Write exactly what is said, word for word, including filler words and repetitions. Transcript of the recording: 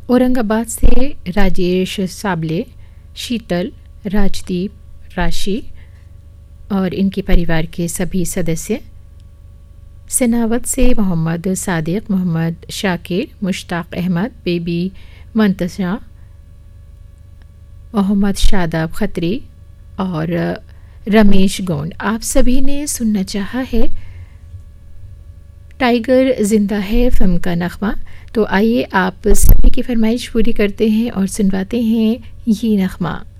औरंगाबाद से राजेश साबले, शीतल, राजदीप, राशि और इनके परिवार के सभी सदस्य। सनावत से मोहम्मद सादिक, मोहम्मद शाकिर, मुश्ताक अहमद, बेबी मंतशा, मोहम्मद शादाब खत्री और रमेश गोंड, आप सभी ने सुनना चाहा है टाइगर जिंदा है फिल्म का नगमा। तो आइए आप सभी की फरमाइश पूरी करते हैं और सुनवाते हैं ये नगमा।